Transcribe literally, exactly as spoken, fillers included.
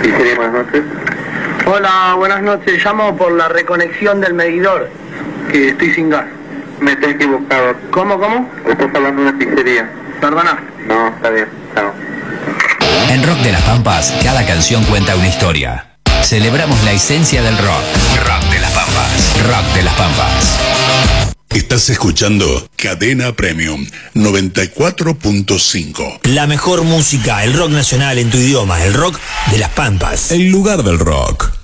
Pizzería, buenas noches. Hola, buenas noches. Llamo por la reconexión del medidor, que estoy sin gas. Me estoy equivocado. ¿Cómo, cómo? Estás hablando de una pizzería. Perdona. No, está bien. Chao. En Rock de las Pampas, cada canción cuenta una historia. Celebramos la esencia del rock. Rock de las Pampas. Rock de las Pampas. Estás escuchando Cadena Premium noventa y cuatro punto cinco. La mejor música, el rock nacional en tu idioma, el rock de las Pampas. El lugar del rock.